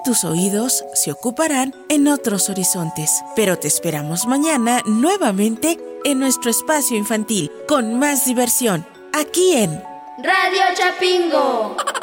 tus oídos se ocuparán en otros horizontes. Pero te esperamos mañana nuevamente en nuestro espacio infantil, con más diversión, aquí en Radio Chapingo.